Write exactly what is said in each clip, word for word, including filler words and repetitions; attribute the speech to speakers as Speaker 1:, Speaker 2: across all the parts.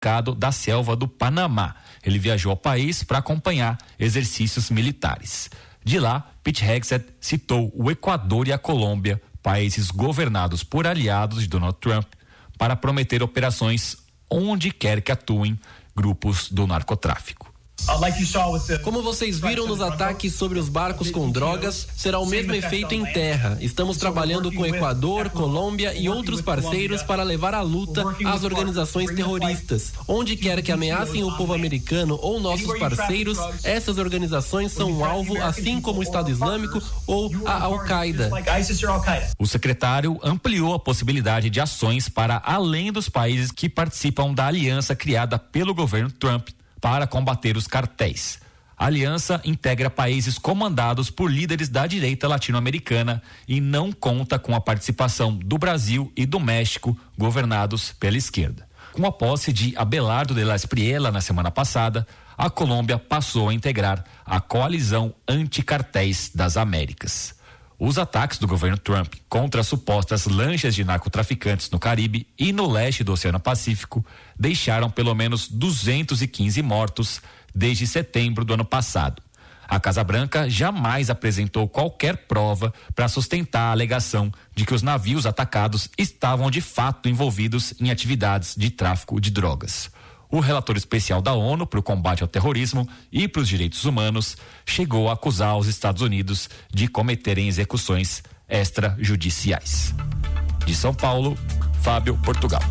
Speaker 1: da selva do Panamá. Ele viajou ao país para acompanhar exercícios militares. De lá, Pete Hegseth citou o Equador e a Colômbia, países governados por aliados de Donald Trump, para prometer operações onde quer que atuem grupos do narcotráfico.
Speaker 2: Como vocês viram nos ataques sobre os barcos com drogas, será o mesmo efeito em terra. Estamos trabalhando com Equador, Colômbia e outros parceiros para levar a luta às organizações terroristas. Onde quer que ameacem o povo americano ou nossos parceiros, essas organizações são um alvo, assim como o Estado Islâmico ou a Al-Qaeda.
Speaker 1: O secretário ampliou a possibilidade de ações para além dos países que participam da aliança criada pelo governo Trump para combater os cartéis. A aliança integra países comandados por líderes da direita latino-americana e não conta com a participação do Brasil e do México, governados pela esquerda. Com a posse de Abelardo de la Espriella na semana passada, a Colômbia passou a integrar a coalizão anticartéis das Américas. Os ataques do governo Trump contra supostas lanchas de narcotraficantes no Caribe e no leste do Oceano Pacífico deixaram pelo menos duzentos e quinze mortos desde setembro do ano passado. A Casa Branca jamais apresentou qualquer prova para sustentar a alegação de que os navios atacados estavam de fato envolvidos em atividades de tráfico de drogas. O relator especial da ONU para o combate ao terrorismo e para os direitos humanos chegou a acusar os Estados Unidos de cometerem execuções extrajudiciais. De São Paulo, Fábio Portugal.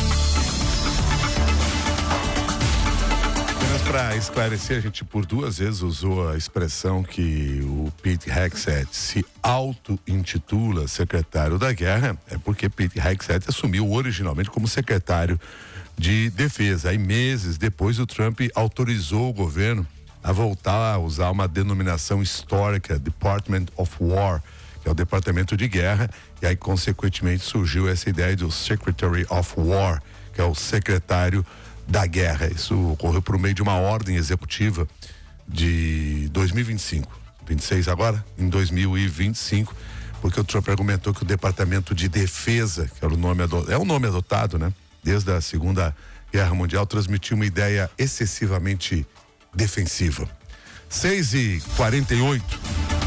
Speaker 3: Apenas para esclarecer, a gente por duas vezes usou a expressão que o Pete Hegseth se auto-intitula secretário da guerra, é porque Pete Hegseth assumiu originalmente como secretário de defesa. Aí meses depois o Trump autorizou o governo a voltar a usar uma denominação histórica, Department of War, que é o Departamento de Guerra, e aí consequentemente surgiu essa ideia do Secretary of War, que é o secretário da guerra. Isso ocorreu por meio de uma ordem executiva de dois mil e vinte e cinco, vinte e seis agora, em dois mil e vinte e cinco, porque o Trump argumentou que o Departamento de Defesa, que era o nome adotado, é o nome adotado, né? Desde a Segunda Guerra Mundial, transmitiu uma ideia excessivamente defensiva. seis e quarenta e oito.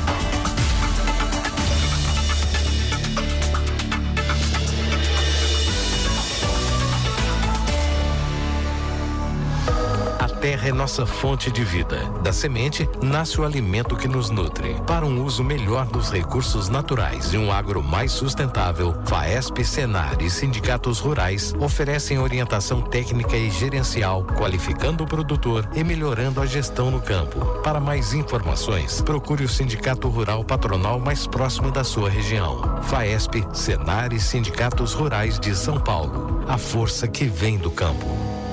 Speaker 4: A terra é nossa fonte de vida. Da semente nasce o alimento que nos nutre. Para um uso melhor dos recursos naturais e um agro mais sustentável, FAESP, Senar e sindicatos rurais oferecem orientação técnica e gerencial, qualificando o produtor e melhorando a gestão no campo. Para mais informações, procure o Sindicato Rural Patronal mais próximo da sua região. FAESP, Senar e sindicatos rurais de São Paulo. A força que vem do campo.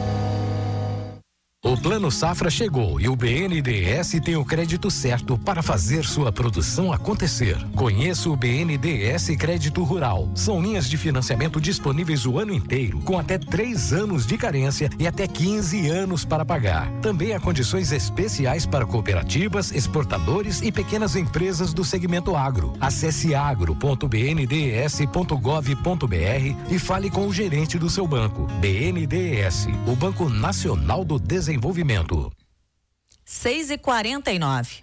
Speaker 5: O Plano Safra chegou e o B N D E S tem o crédito certo para fazer sua produção acontecer. Conheça o B N D E S Crédito Rural. São linhas de financiamento disponíveis o ano inteiro, com até três anos de carência e até quinze anos para pagar. Também há condições especiais para cooperativas, exportadores e pequenas empresas do segmento agro. Acesse agro ponto b n d e s ponto gov ponto b r e fale com o gerente do seu banco. B N D E S, o Banco Nacional do Desenvolvimento. Desenvolvimento.
Speaker 6: seis e quarenta e nove.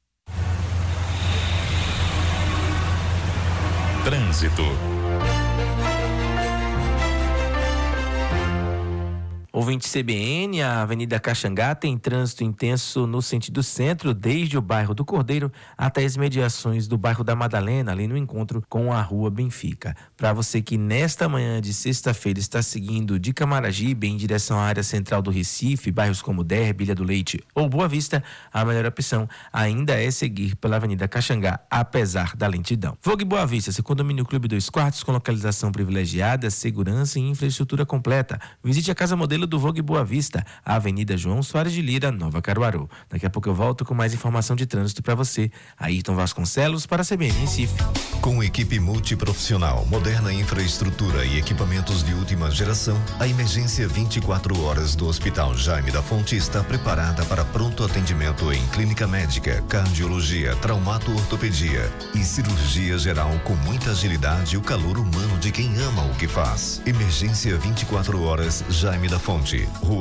Speaker 7: Trânsito.
Speaker 8: Ouvinte C B N, a Avenida Caxangá tem trânsito intenso no sentido centro, desde o bairro do Cordeiro até as mediações do bairro da Madalena, ali no encontro com a Rua Benfica. Para você que nesta manhã de sexta-feira está seguindo de Camaragibe em direção à área central do Recife, bairros como Derby, Ilha do Leite ou Boa Vista, a melhor opção ainda é seguir pela Avenida Caxangá, apesar da lentidão. Vogue Boa Vista, seu condomínio Clube dois Quartos com localização privilegiada, segurança e infraestrutura completa. Visite a Casa Modelo do Vogue Boa Vista, a Avenida João Soares de Lira, Nova Caruaru. Daqui a pouco eu volto com mais informação de trânsito para você. Ayrton Vasconcelos para a C B N Recife.
Speaker 9: Com equipe multiprofissional, moderna infraestrutura e equipamentos de última geração, a emergência vinte e quatro horas do Hospital Jaime da Fonte está preparada para pronto atendimento em clínica médica, cardiologia, traumato-ortopedia e cirurgia geral com muita agilidade e o calor humano de quem ama o que faz. Emergência vinte e quatro horas Jaime da Fonte. Fonte, Rua